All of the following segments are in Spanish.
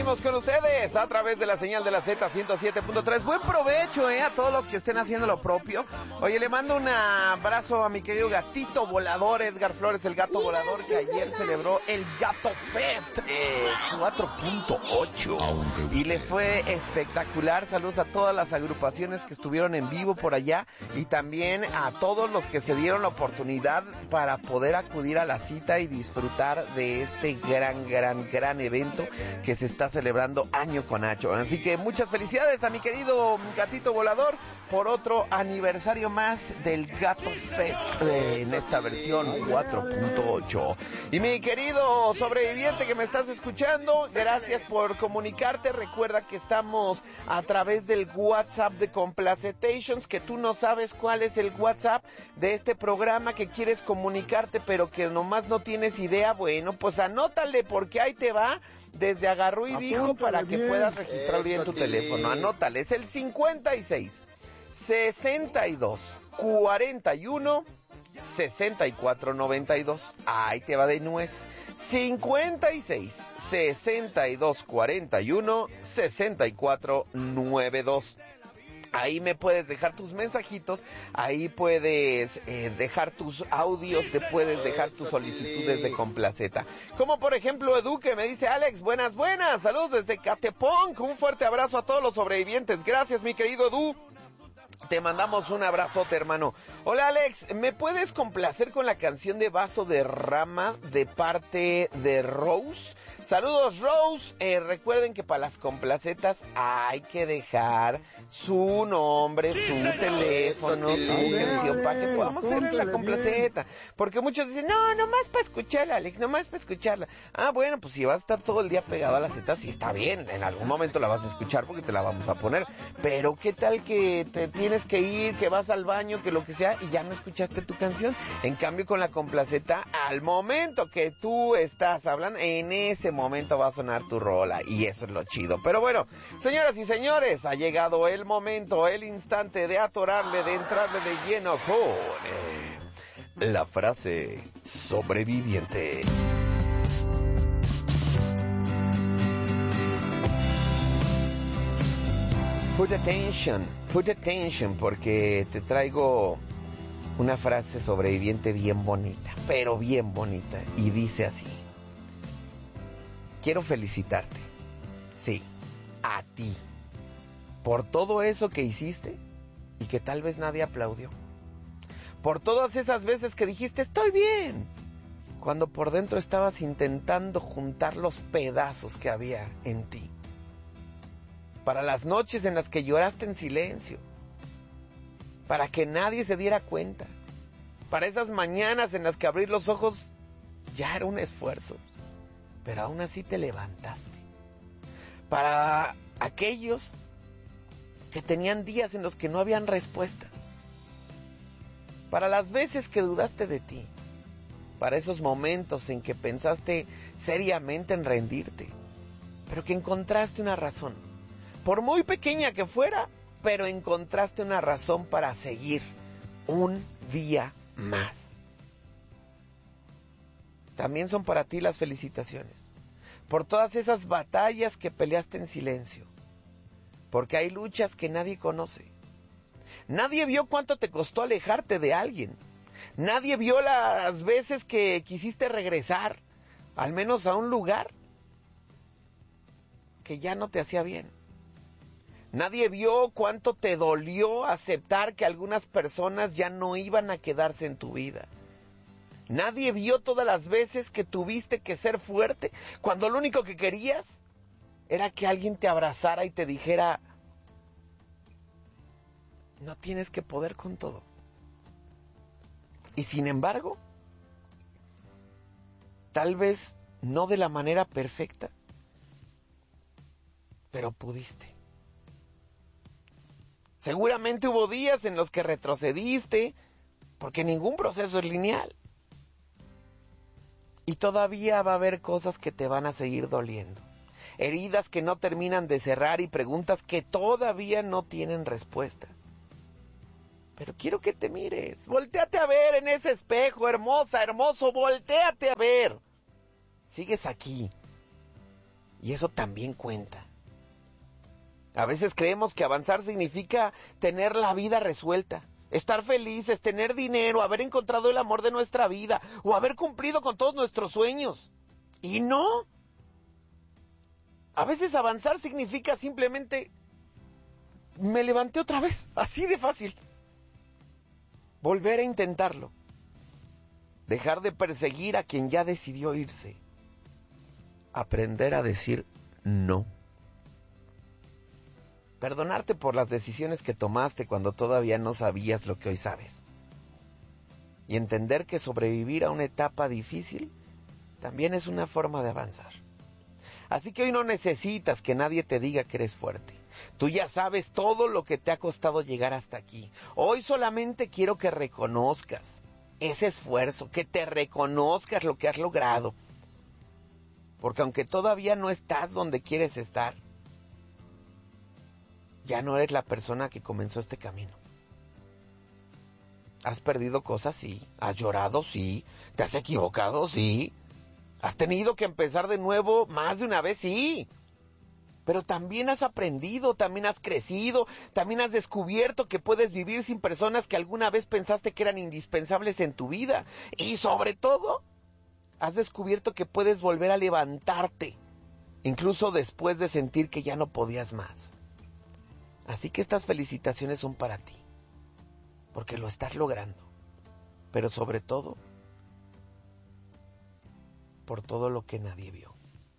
seguimos con ustedes a través de la señal de la Z107.3. Buen provecho, a todos los que estén haciendo lo propio. Oye, le mando un abrazo a mi querido gatito volador, Edgar Flores, el gato volador, que ayer celebró el Gato Fest 4.8. Y le fue espectacular. Saludos a todas las agrupaciones que estuvieron en vivo por allá y también a todos los que se dieron la oportunidad para poder acudir a la cita y disfrutar de este gran evento que se está celebrando año con año. Así que muchas felicidades a mi querido gatito volador por otro aniversario más del Gato Fest en esta versión 4.8. Y mi querido sobreviviente que me estás escuchando, gracias por comunicarte. Recuerda que estamos a través del WhatsApp de Complacetations, que tú no sabes cuál es el WhatsApp de este programa, que quieres comunicarte pero que nomás no tienes idea. Bueno, pues anótale, porque ahí te va desde Agarró y Dijo para que puedas registrar bien tu teléfono. Anótale, es el 56 62 41 64 92. Ahí te va de nuez. 56 62 41 64 92. Ahí me puedes dejar tus mensajitos, ahí puedes dejar tus audios, te puedes dejar tus solicitudes de Complaceta. Como por ejemplo Edu, que me dice: Alex, buenas, saludos desde Catepón, un fuerte abrazo a todos los sobrevivientes. Gracias, mi querido Edu. Te mandamos un abrazote, hermano. Hola, Alex, ¿me puedes complacer con la canción de Vaso de Rama de parte de Rose? Saludos, Rose. Recuerden que para las complacetas hay que dejar su nombre, su teléfono, su canción para que podamos hacer la complaceta. Porque muchos dicen: no, nomás para escucharla, Alex, nomás para escucharla. Ah, bueno, pues si vas a estar todo el día pegado a la Z, sí está bien. En algún momento la vas a escuchar porque te la vamos a poner. Pero ¿qué tal que te tienes que ir, que vas al baño, que lo que sea, y ya no escuchaste tu canción? En cambio, con la complaceta, al momento que tú estás hablando, en ese momento va a sonar tu rola, y eso es lo chido. Pero bueno, señoras y señores, ha llegado el momento, el instante de atorarle, de entrarle de lleno con la frase sobreviviente. Put attention, porque te traigo una frase sobreviviente bien bonita, pero bien bonita, y dice así: quiero felicitarte, sí, a ti, por todo eso que hiciste y que tal vez nadie aplaudió, por todas esas veces que dijiste estoy bien, cuando por dentro estabas intentando juntar los pedazos que había en ti, para las noches en las que lloraste en silencio, para que nadie se diera cuenta, para esas mañanas en las que abrir los ojos ya era un esfuerzo, pero aún así te levantaste, para aquellos que tenían días en los que no habían respuestas, para las veces que dudaste de ti, para esos momentos en que pensaste seriamente en rendirte, pero que encontraste una razón, por muy pequeña que fuera, pero encontraste una razón para seguir un día más. También son para ti las felicitaciones por todas esas batallas que peleaste en silencio, porque hay luchas que nadie conoce. Nadie vio cuánto te costó alejarte de alguien. Nadie vio las veces que quisiste regresar, al menos a un lugar que ya no te hacía bien. Nadie vio cuánto te dolió aceptar que algunas personas ya no iban a quedarse en tu vida. Nadie vio todas las veces que tuviste que ser fuerte, cuando lo único que querías era que alguien te abrazara y te dijera: no tienes que poder con todo. Y sin embargo, tal vez no de la manera perfecta, pero pudiste. Seguramente hubo días en los que retrocediste, porque ningún proceso es lineal. Y todavía va a haber cosas que te van a seguir doliendo. Heridas que no terminan de cerrar y preguntas que todavía no tienen respuesta. Pero quiero que te mires. Voltéate a ver en ese espejo, hermosa, hermoso, voltéate a ver. Sigues aquí. Y eso también cuenta. A veces creemos que avanzar significa tener la vida resuelta, estar felices, tener dinero, haber encontrado el amor de nuestra vida o haber cumplido con todos nuestros sueños. Y no. A veces avanzar significa simplemente me levanté otra vez, así de fácil. Volver a intentarlo. Dejar de perseguir a quien ya decidió irse. Aprender a decir no. Perdonarte por las decisiones que tomaste cuando todavía no sabías lo que hoy sabes. Y entender que sobrevivir a una etapa difícil también es una forma de avanzar. Así que hoy no necesitas que nadie te diga que eres fuerte. Tú ya sabes todo lo que te ha costado llegar hasta aquí. Hoy solamente quiero que reconozcas ese esfuerzo, que te reconozcas lo que has logrado. Porque aunque todavía no estás donde quieres estar, ya no eres la persona que comenzó este camino. ¿Has perdido cosas? Sí. ¿Has llorado? Sí. ¿Te has equivocado? Sí. ¿Has tenido que empezar de nuevo más de una vez? Sí. Pero también has aprendido, también has crecido, también has descubierto que puedes vivir sin personas que alguna vez pensaste que eran indispensables en tu vida. Y sobre todo, has descubierto que puedes volver a levantarte, incluso después de sentir que ya no podías más. Así que estas felicitaciones son para ti, porque lo estás logrando, pero sobre todo, por todo lo que nadie vio.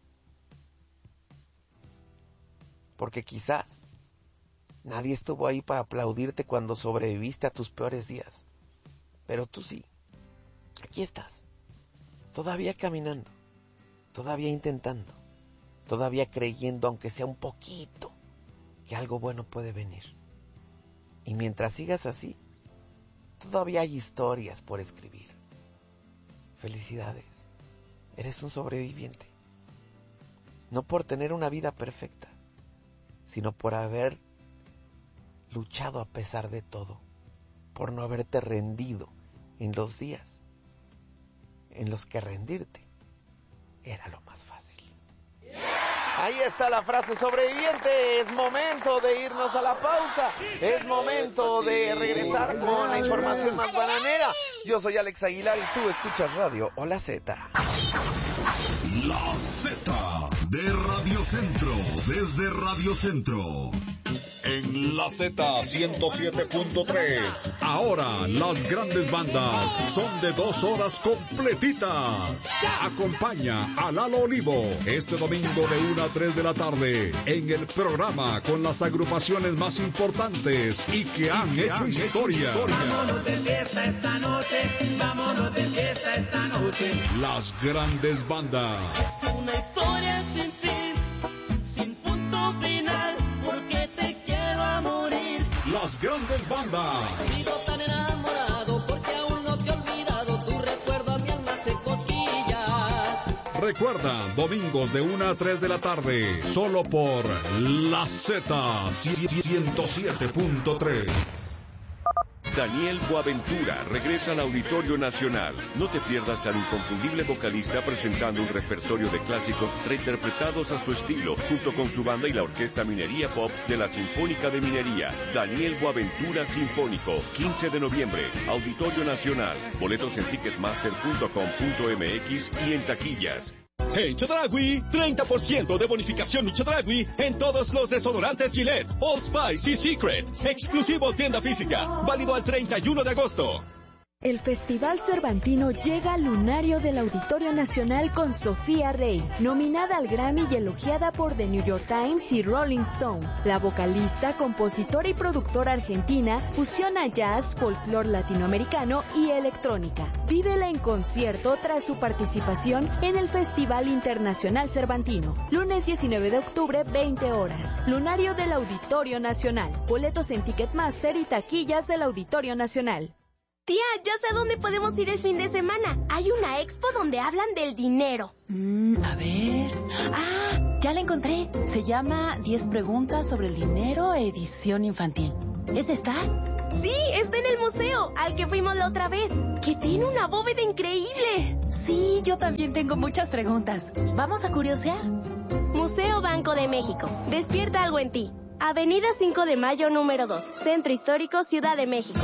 Porque quizás nadie estuvo ahí para aplaudirte cuando sobreviviste a tus peores días, pero tú sí. Aquí estás, todavía caminando, todavía intentando, todavía creyendo, aunque sea un poquito, que algo bueno puede venir. Y mientras sigas así, todavía hay historias por escribir. Felicidades, eres un sobreviviente. No por tener una vida perfecta, sino por haber luchado a pesar de todo, por no haberte rendido en los días en los que rendirte era lo más fácil. Ahí está la frase sobreviviente. Es momento de irnos a la pausa. Es momento de regresar con la información más bananera. Yo soy Alex Aguilar y tú escuchas Radio Hola Z. La Z de Radio Centro, desde Radio Centro. En la Z 107.3. Ahora las grandes bandas son de 2 horas completitas. Acompaña a Lalo Olivo este domingo de 1 a 3 de la tarde en el programa con las agrupaciones más importantes y que han hecho historia. Vámonos de fiesta esta noche, vámonos de fiesta esta noche. Las grandes bandas. Es una historia sin fin, sin punto final, porque te quiero a morir. Las grandes bandas. Sigo tan enamorado porque aún no te he olvidado, tu recuerdo a mi alma hace cosquillas. Recuerda, domingos de 1 a 3 de la tarde, solo por la Z 107.3. Daniel Boaventura regresa al Auditorio Nacional. No te pierdas al inconfundible vocalista presentando un repertorio de clásicos reinterpretados a su estilo, junto con su banda y la Orquesta Minería Pop de la Sinfónica de Minería. Daniel Boaventura Sinfónico, 15 de noviembre, Auditorio Nacional. Boletos en ticketmaster.com.mx y en taquillas. En Chedraui, 30% de bonificación y Chedraui en todos los desodorantes Gillette, Old Spice y Secret. Exclusivo tienda física, válido al 31 de agosto. El Festival Cervantino llega al lunario del Auditorio Nacional con Sofía Rey, nominada al Grammy y elogiada por The New York Times y Rolling Stone. La vocalista, compositora y productora argentina fusiona jazz, folclore latinoamericano y electrónica. Vívela en concierto tras su participación en el Festival Internacional Cervantino. Lunes 19 de octubre, 20 horas. Lunario del Auditorio Nacional. Boletos en Ticketmaster y taquillas del Auditorio Nacional. Tía, ya sé a dónde podemos ir el fin de semana. Hay una expo donde hablan del dinero. A ver... ¡Ah! Ya la encontré. Se llama 10 preguntas sobre el dinero, edición infantil. ¿Es esta? Sí, está en el museo, al que fuimos la otra vez, que tiene una bóveda increíble. Sí, yo también tengo muchas preguntas. ¿Vamos a curiosear? Museo Banco de México. Despierta algo en ti. Avenida 5 de Mayo, número 2, Centro Histórico, Ciudad de México.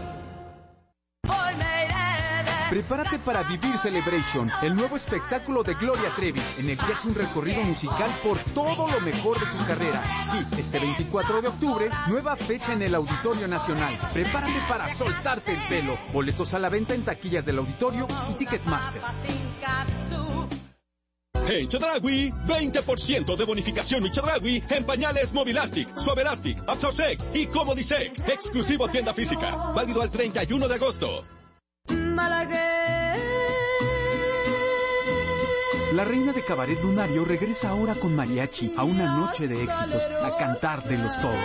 Prepárate para vivir Celebration, el nuevo espectáculo de Gloria Trevi, en el que hace un recorrido musical por todo lo mejor de su carrera. Sí, este 24 de octubre, nueva fecha en el Auditorio Nacional. Prepárate para soltarte el pelo. Boletos a la venta en taquillas del auditorio y Ticketmaster. En Chedraui, 20% de bonificación en Chedraui en pañales Movilastic, Suavelastic, Absorsec y Comodisec. Exclusivo tienda física. Válido al 31 de agosto. La reina de cabaret lunario regresa ahora con mariachi a una noche de éxitos, a cantar de los todos.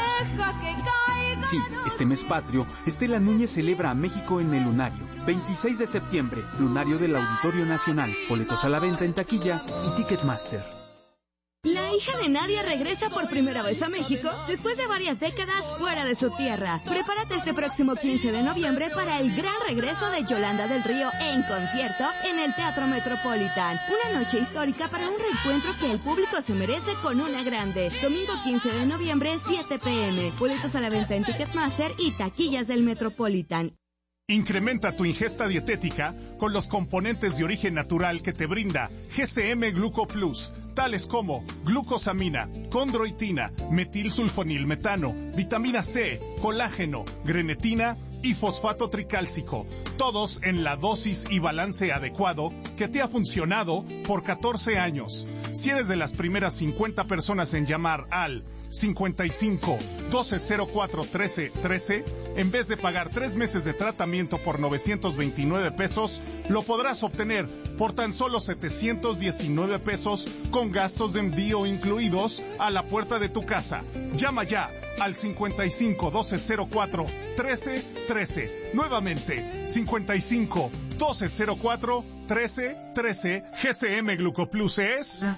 Sí, este mes patrio, Estela Núñez celebra a México en el Lunario. 26 de septiembre, Lunario del Auditorio Nacional. Boletos a la venta en taquilla y Ticketmaster. La hija de Nadia regresa por primera vez a México después de varias décadas fuera de su tierra. Prepárate este próximo 15 de noviembre para el gran regreso de Yolanda del Río en concierto en el Teatro Metropolitan. Una noche histórica para un reencuentro que el público se merece con una grande. Domingo 15 de noviembre, 7 p.m. Boletos a la venta en Ticketmaster y taquillas del Metropolitan. Incrementa tu ingesta dietética con los componentes de origen natural que te brinda GCM Gluco Plus, tales como glucosamina, condroitina, metilsulfonilmetano, vitamina C, colágeno, grenetina y fosfato tricálcico, todos en la dosis y balance adecuado que te ha funcionado por 14 años. Si eres de las primeras 50 personas en llamar al 55 1204 13 13, en vez de pagar 3 meses de tratamiento por 929 pesos, lo podrás obtener por tan solo 719 pesos con gastos de envío incluidos a la puerta de tu casa. Llama ya al 55 1204 13 13. Nuevamente, 55 1204 13 13. GCM Glucoplus es la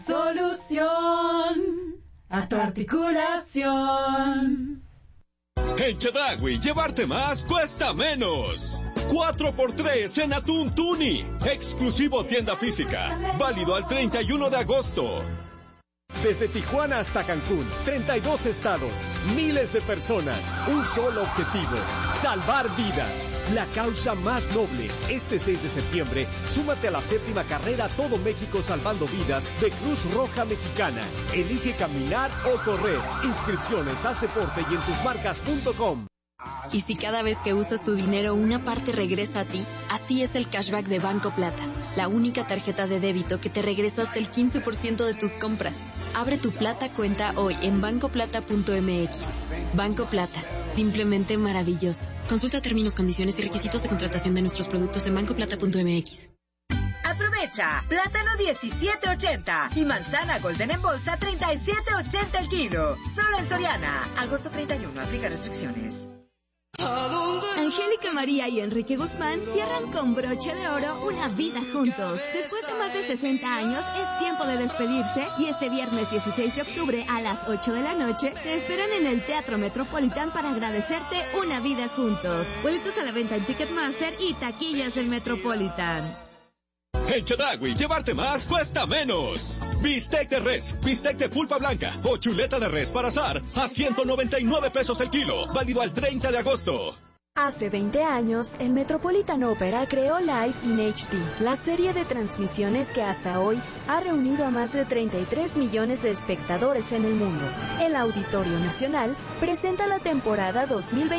solución a tu articulación. En Chedraui, llevarte más cuesta menos. 4x3 en atún tuni. Exclusivo tienda física. Válido al 31 de agosto. Desde Tijuana hasta Cancún, 32 estados, miles de personas, un solo objetivo, salvar vidas. La causa más noble. Este 6 de septiembre, súmate a la 7ª carrera Todo México Salvando Vidas de Cruz Roja Mexicana. Elige caminar o correr. Inscripciones, haz deporte y en tusmarcas.com. Y si cada vez que usas tu dinero una parte regresa a ti, así es el cashback de Banco Plata, la única tarjeta de débito que te regresa hasta el 15% de tus compras. Abre tu Plata cuenta hoy en bancoplata.mx. Banco Plata, simplemente maravilloso. Consulta términos, condiciones y requisitos de contratación de nuestros productos en bancoplata.mx. Aprovecha, plátano 17.80 y manzana golden en bolsa 37.80 el kilo. Solo en Soriana. Agosto 31, aplica restricciones. Angélica María y Enrique Guzmán cierran con broche de oro una vida juntos. Después de más de 60 años, es tiempo de despedirse y este viernes 16 de octubre a las 8 de la noche te esperan en el Teatro Metropolitan para agradecerte una vida juntos. Boletos a la venta en Ticketmaster y taquillas del Metropolitan. En Chedraui, llevarte más cuesta menos. Bistec de res, bistec de pulpa blanca o chuleta de res para asar a 199 pesos el kilo. Válido al 30 de agosto. Hace 20 años, el Metropolitan Opera creó Live in HD, la serie de transmisiones que hasta hoy ha reunido a más de 33 millones de espectadores en el mundo. El Auditorio Nacional presenta la temporada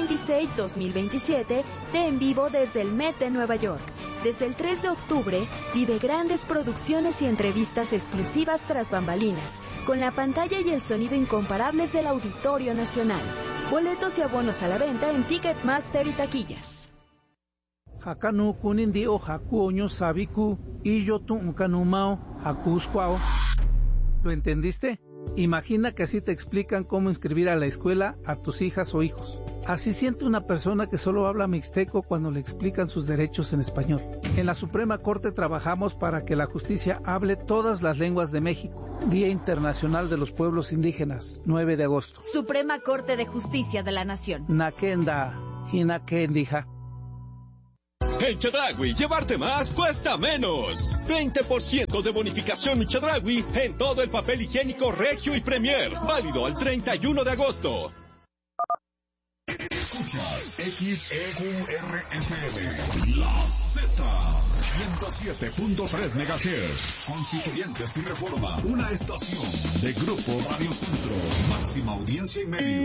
2026-2027 de En Vivo desde el Met de Nueva York. Desde el 3 de octubre, vive grandes producciones y entrevistas exclusivas tras bambalinas, con la pantalla y el sonido incomparables del Auditorio Nacional. Boletos y abonos a la venta en Ticketmaster y taquillas. Hakanu kunindi o hakuoño sabiku y yo tunkanumao hakusquao. ¿Lo entendiste? Imagina que así te explican cómo inscribir a la escuela a tus hijas o hijos. Así siente una persona que solo habla mixteco cuando le explican sus derechos en español. En la Suprema Corte trabajamos para que la justicia hable todas las lenguas de México. Día Internacional de los Pueblos Indígenas, 9 de agosto. Suprema Corte de Justicia de la Nación. Nakenda, Hinakendija. En Chedraui, llevarte más cuesta menos. 20% de bonificación Chedraui en todo el papel higiénico Regio y Premier. Válido al 31 de agosto. Escuchas XEURFM, La Z, 107.3 MHz, Constituyentes y Reforma, una estación de Grupo Radio Centro, máxima audiencia y medio.